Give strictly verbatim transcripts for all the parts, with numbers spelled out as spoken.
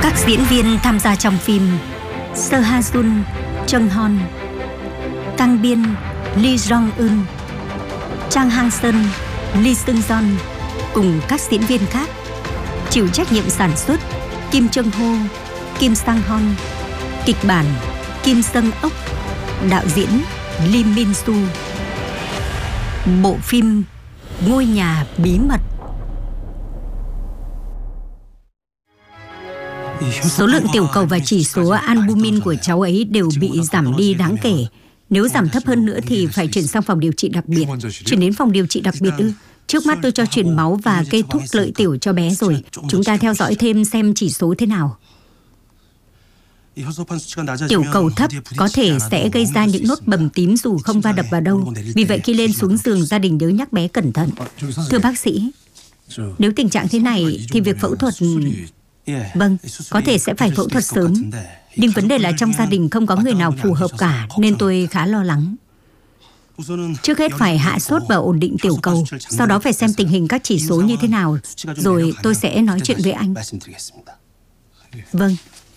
Các diễn viên tham gia trong phim: Seo Ha Jun, Chung Hon, Kang Biên, Lee Jong Eun, Chang Hang Seon, Lee Seung Yeon cùng các diễn viên khác. Chịu trách nhiệm sản xuất: Kim Chung Ho, Kim Sang Hon. Kịch bản: Kim Seung Ok. Đạo diễn: Lee Min Soo. Bộ phim Ngôi nhà bí mật. Số lượng tiểu cầu và chỉ số albumin của cháu ấy đều bị giảm đi đáng kể. Nếu giảm thấp hơn nữa thì phải chuyển sang phòng điều trị đặc biệt. Chuyển đến phòng điều trị đặc biệt ư? Trước mắt tôi cho truyền máu và kê thuốc lợi tiểu cho bé rồi. Chúng ta theo dõi thêm xem chỉ số thế nào. Tiểu cầu thấp có thể sẽ gây ra những nốt bầm tím dù không va đập vào đâu. Vì vậy khi lên xuống giường, gia đình nhớ nhắc bé cẩn thận. Thưa bác sĩ, nếu tình trạng thế này thì việc phẫu thuật... Vâng, có thể sẽ phải phẫu thuật sớm. Nhưng vấn đề là trong gia đình không có người nào phù hợp cả, nên tôi khá lo lắng. Trước hết phải hạ sốt và ổn định tiểu cầu. Sau đó phải xem tình hình các chỉ số như thế nào. Rồi tôi sẽ nói chuyện với anh. Vâng.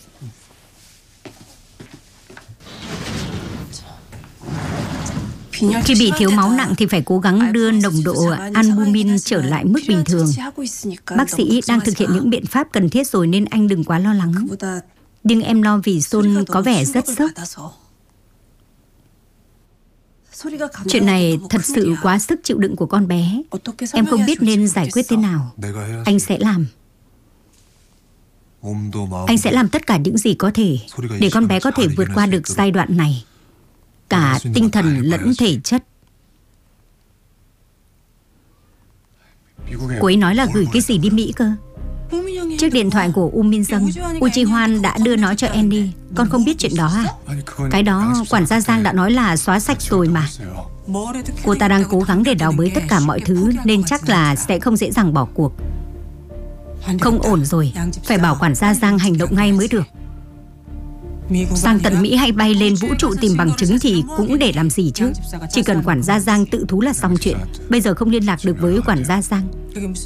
Khi bị thiếu máu nặng thì phải cố gắng đưa nồng độ albumin trở lại mức bình thường. Bác sĩ đang thực hiện những biện pháp cần thiết rồi nên anh đừng quá lo lắng. Nhưng em lo vì Son có vẻ rất sốc. Chuyện này thật sự quá sức chịu đựng của con bé. Em không biết nên giải quyết thế nào. Anh sẽ làm. Anh sẽ làm tất cả những gì có thể để con bé có thể vượt qua được giai đoạn này. Cả tinh thần lẫn thể chất. Cô ấy nói là gửi cái gì đi Mỹ cơ? Chiếc điện thoại của U Min Jung, U Ji Hwan đã đưa nó cho Annie. Con không biết chuyện đó à? Cái đó quản gia Giang đã nói là xóa sạch rồi mà. Cô ta đang cố gắng để đào bới tất cả mọi thứ nên chắc là sẽ không dễ dàng bỏ cuộc. Không ổn rồi, phải bảo quản gia Giang hành động ngay mới được. Sang tận Mỹ hay bay lên vũ trụ tìm bằng chứng thì cũng để làm gì chứ. Chỉ cần quản gia Giang tự thú là xong chuyện. Bây giờ không liên lạc được với quản gia Giang.